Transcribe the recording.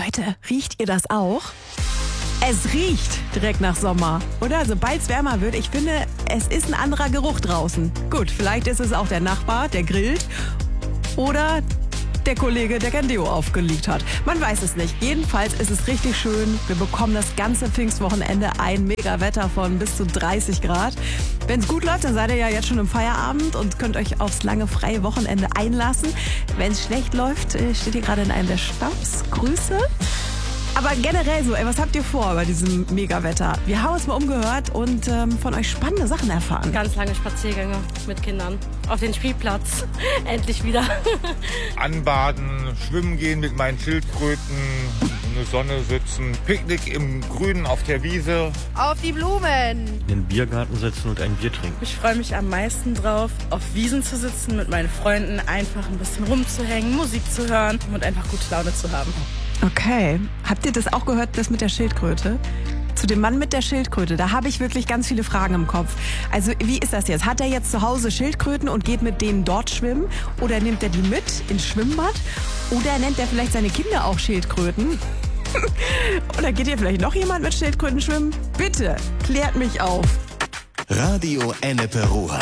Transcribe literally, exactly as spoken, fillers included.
Leute, riecht ihr das auch? Es riecht direkt nach Sommer, oder? Sobald es wärmer wird, ich finde, es ist ein anderer Geruch draußen. Gut, vielleicht ist es auch der Nachbar, der grillt, oder der Kollege, der kein Deo aufgelegt hat. Man weiß es nicht. Jedenfalls ist es richtig schön. Wir bekommen das ganze Pfingstwochenende ein Mega-Wetter von bis zu dreißig Grad. Wenn es gut läuft, dann seid ihr ja jetzt schon im Feierabend und könnt euch aufs lange freie Wochenende einlassen. Wenn es schlecht läuft, steht ihr gerade in einem der Staups. Grüße. Aber generell so, ey, was habt ihr vor bei diesem Mega-Wetter? Wir haben uns mal umgehört und ähm, von euch spannende Sachen erfahren. Ganz lange Spaziergänge mit Kindern auf den Spielplatz. Endlich wieder. Anbaden, schwimmen gehen mit meinen Schildkröten, in der Sonne sitzen, Picknick im Grünen auf der Wiese. Auf die Blumen. In den Biergarten setzen und ein Bier trinken. Ich freue mich am meisten drauf, auf Wiesen zu sitzen, mit meinen Freunden einfach ein bisschen rumzuhängen, Musik zu hören und einfach gute Laune zu haben. Okay. Habt ihr das auch gehört, das mit der Schildkröte? Zu dem Mann mit der Schildkröte, da habe ich wirklich ganz viele Fragen im Kopf. Also wie ist das jetzt? Hat er jetzt zu Hause Schildkröten und geht mit denen dort schwimmen? Oder nimmt er die mit ins Schwimmbad? Oder nennt er vielleicht seine Kinder auch Schildkröten? Oder geht hier vielleicht noch jemand mit Schildkröten schwimmen? Bitte, klärt mich auf. Radio Ennepe Ruhr.